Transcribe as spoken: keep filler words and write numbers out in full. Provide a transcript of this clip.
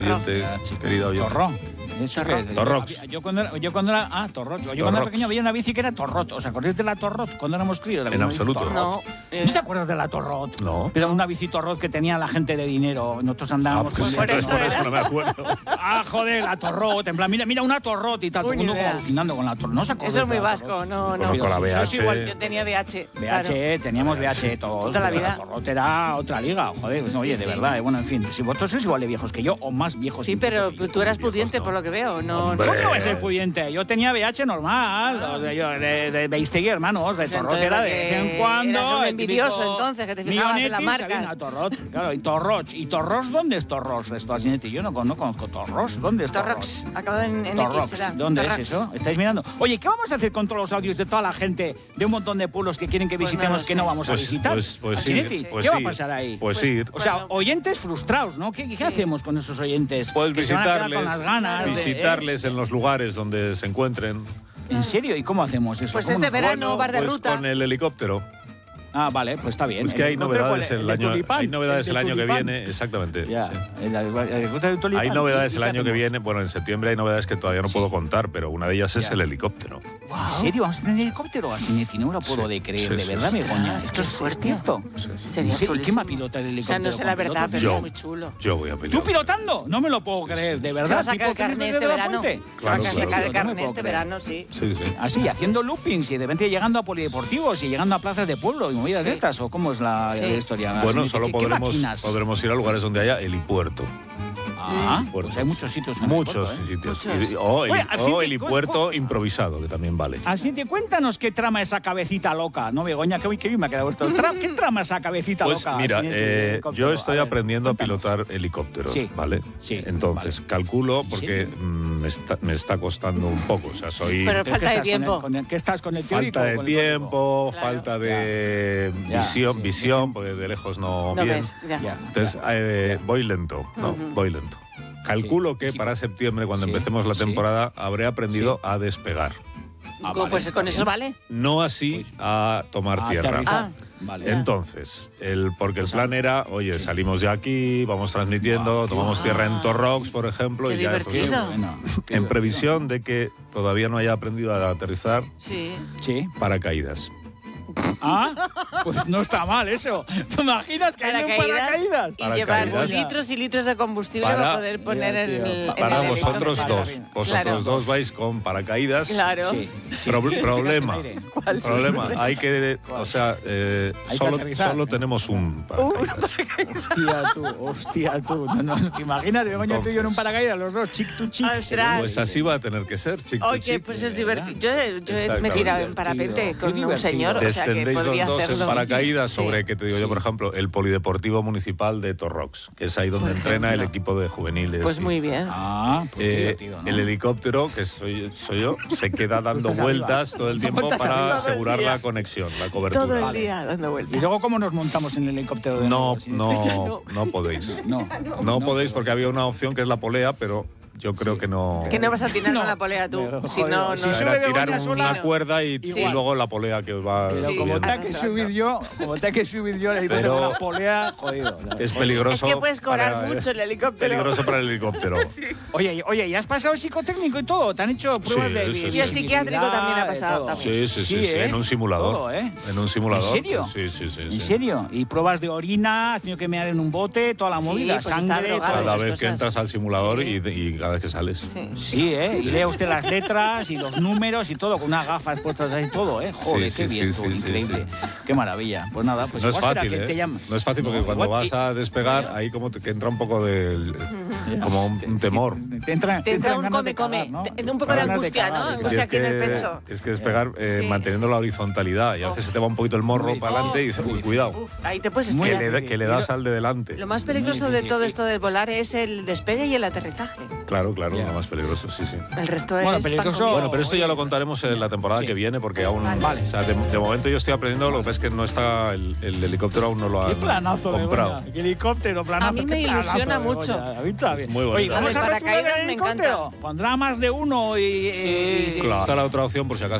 oyente, querida oyente. Torró. Eso que, Torrox. Yo cuando era, yo cuando era ah, Torrox. Yo cuando era pequeño había una bici que era Torrot. ¿Os acordáis de la Torrot cuando éramos críos? En absoluto. No. ¿No te acuerdas de la Torrot? No. Era una bici Torrot que tenía la gente de dinero. Nosotros andábamos Ah, pues, con entonces, por eso no me acuerdo. Ah, joder, la Torrot. En plan, mira, mira una Torrot y tal. Todo el mundo como alucinando con la Torrot. ¿No os acordáis? Eso es muy de la vasco, Torrot? no, no. Conozco la Yo V H. soy igual, yo tenía V H. V H, teníamos V H todos. Toda la pero vida. La Torrot era otra liga, joder. Pues, oye, Sí, de sí. verdad. eh, Bueno, en fin, si vosotros sois igual de viejos que yo o más viejos. Sí, incluso pero que yo. tú eras viejos, pudiente no. por lo que veo, no. Hombre. ¿Cómo no voy a ser pudiente? Yo tenía V H normal, o de, yo, de, de Beistegui, hermanos, de Pues Torrot entonces, era de vez en porque cuando. eras un el envidioso, típico entonces, que te fijabas en las Mionetis, marcas. había una Torrot, claro, y Torroch. ¿Y Torros dónde es Torros? Esto así, yo no, no conozco Torros. ¿Dónde es Torrox, Torros? acabado en, en Torrox. X. será. ¿Dónde Torrox. es eso? ¿Estáis mirando? Oye, ¿qué vamos a hacer con todos los audios de toda la gente de un montón de pueblos que quieren que Pues no visitemos lo que no sé. vamos a Pues- visitar? pues- pues sí, Asinetti, pues ¿qué va sí. a pasar ahí? Pues Pues- sí. O sea, Bueno. oyentes frustrados, ¿no? ¿Qué, qué Sí. hacemos con esos oyentes? Puedes que se van a quedar visitarles, con las ganas de- visitarles en los lugares donde se encuentren. ¿En serio? ¿Y cómo hacemos eso? Pues ¿Cómo este nos- verano Bueno, bar de Pues ruta. con el helicóptero. Ah, vale, pues está bien. Pues que ¿El hay helicóptero novedades cuál es? el de año, tulipán? hay novedades de el año que tulipán? viene, exactamente. Ya, sí. el, el helicóptero de tulipán. Hay novedades ¿Y el qué año que hacemos? viene, bueno, en septiembre hay novedades que todavía no Sí. puedo contar, pero una de ellas es Ya. el helicóptero. ¿En serio? ¿Vamos a tener helicóptero? Asinetti, no me lo puedo Sí, de creer, sí, de sí, verdad, sí. Begoña. Ostras, Esto es qué fuerte. cierto. Sería ¿En serio? ¿Y quién chulísimo. va a pilotar el O sea, helicóptero? no sé la ¿Con verdad, pilotos? pero Yo. es muy chulo. Yo voy a pelear. ¿Tú pilotando? No me lo puedo creer, de Se verdad. va a sacar tipo el carnet Felipe este de la verano. Fuente. Se va a Claro, sacar claro. el No me carnet puedo este creer. verano, sí. Sí, sí. Así, haciendo loopings y de repente llegando a polideportivos y llegando a plazas de pueblo y movidas Sí. de estas, ¿o cómo es la, Sí. la historia? Bueno, Asinetti? solo ¿Qué- qué podremos, máquinas? podremos ir a lugares donde haya helipuerto. Ah, Puerto. pues hay muchos sitios en el Muchos puerto, ¿eh? sitios. Muchos. Y- o, heli- Oye, así o te- helipuerto cu- improvisado, que también vale. Así te cuéntanos qué trama esa cabecita loca, ¿no, Begoña? Qué, qué bien me ha quedado esto. Tra- ¿Qué trama esa cabecita Pues loca? mira, Asinetti, eh, helicóptero? yo estoy A ver, aprendiendo a cuéntanos. pilotar helicópteros, Sí. ¿vale? Sí, Entonces, vale. calculo ¿En porque serio? mm, me, está, me está costando un poco. O sea, soy Pero ¿Qué falta de estás con tiempo. el- con el- ¿Qué estás con el teórico falta o de con el teórico? tiempo, Claro. falta de Ya, visión, sí, visión, porque de lejos no, No bien. ves, ya. Ya. Entonces, eh, voy lento, ¿no? Ujú. Voy lento. Calculo Sí, que sí. para septiembre, cuando Sí, empecemos la sí. temporada, habré aprendido a despegar. Ah, Pues vale, con está eso bien. vale. No así a tomar Ah, tierra. aterrizar. Ah. Vale. Entonces, el, porque el Pues, plan era, oye, sí. salimos de aquí, vamos transmitiendo, Ah, tomamos qué tierra guay. en Torrox, por ejemplo, Qué y ya pues, divertido. Bueno, qué en divertido. previsión de que todavía no haya aprendido a aterrizar Sí. Sí. paracaídas. Ah, pues no está mal eso. ¿Te imaginas que hay un paracaídas? Y llevar Paracaídas. litros y litros de combustible para, Para- poder poner Mira, en tío, el. pa- en Para el vosotros helicóptero. dos. Vosotros Claro. dos vais con paracaídas. Claro. Sí. Pro- sí. problema. Te quedas ¿Cuál sí? Problema. Hay que, o sea, eh, Hay que solo, aterrizar. solo tenemos un paracaídas. en aire. Hostia tú, hostia tú. No, no, no te imaginas, Begoña, tú y yo en un paracaídas, los dos, chic tu chic. Ostras. Pues así va a tener que ser, chicos. Oye, pues es divertido. Yo, yo me he Exactamente. tirado en parapente Divertido. con Qué un divertido. señor, o sea que Descendéis podría los dos hacerlo. en paracaídas Sí. sobre, que te digo yo, Sí. por ejemplo, el polideportivo municipal de Torrox, que es ahí donde Por entrena el ejemplo. equipo de juveniles. Pues y- muy bien. Ah, pues qué Eh, divertido, ¿no? El helicóptero, que soy, soy yo, se queda dando estás vueltas arriba. todo el tiempo Vueltas para arriba. asegurar Todo el la día. conexión, la cobertura. Todo el Vale. día dando ¿Y vueltas. luego cómo nos montamos en el helicóptero de No, nuevo? Sí. no, no podéis. No. No podéis porque había una opción que es la polea, pero yo creo que no. Que no vas a tirar No. con la polea tú. Pero, Si joder, no, no. si O sea, sube era Begoña tirar sola, una cuerda y, igual. y luego la polea que os va Pero Sí. como subiendo. tenga que subir yo, como tenga que subir yo el helicóptero Pero- con la polea, jodido. Es peligroso. Es que puedes cobrar para- mucho el helicóptero. Peligroso para el helicóptero. Oye, oye, ¿y has pasado psicotécnico y todo? ¿Te han hecho pruebas Sí, de sí, sí. de Y el psiquiátrico también ha de pasado, todo? también. Sí, sí, sí, sí, ¿eh? en un simulador. Todo, ¿eh? En un simulador. ¿En serio? Sí, sí, sí. ¿En sí. serio? ¿Y pruebas de orina? ¿Has tenido que mear en un bote? ¿Toda la Sí, movida? pues está ¿Sangre? drogado. todo. Cada esas vez que cosas. entras al simulador Sí. y, y cada vez que sales. Sí. Sí, ¿eh? Y lea usted las letras y los números y todo, con unas gafas puestas ahí, todo, ¿eh? Joder, Sí, qué sí, bien, sí, tú, sí, increíble. Qué maravilla. Pues nada, pues no es igual será fácil, que ¿eh? te llama. No es fácil porque No, cuando igual- vas a despegar, ahí como te, que entra un poco de... como un, un temor. Sí, te entra, Te entra entran un ganas de come, cagar, come. ¿no? Te- un poco de Ganas angustia, cagar, ¿no? sí. Angustia Tienes aquí en el que- pecho. Tienes que despegar eh, Sí. manteniendo la horizontalidad y a veces se te va un poquito el morro Muy para adelante y difícil. dices, uy, cuidado. Uf, ahí te puedes Muy Que estrellar. le, da- que le das al de delante. Lo más peligroso Muy de difícil. todo esto del volar es el despegue y el aterrizaje. Claro, claro, Ya. lo más peligroso, sí, sí. El resto es Bueno, pan peligroso- comido. Bueno, pero esto ya lo contaremos en la temporada Sí. que viene porque aún... Vale. O sea, de, de momento yo estoy aprendiendo, lo que pasa es que no está... El, el helicóptero aún no lo Qué han planazo, comprado. Begoña. Qué helicóptero, planazo. A mí me qué planazo, ilusiona Begoña. mucho. A mí está bien. Muy bonito. Oye, Lo vamos del a retular el paracaídas me encanta. helicóptero. Pondrá más de uno y... y- Sí. y- Claro. Está la otra opción por si acaso.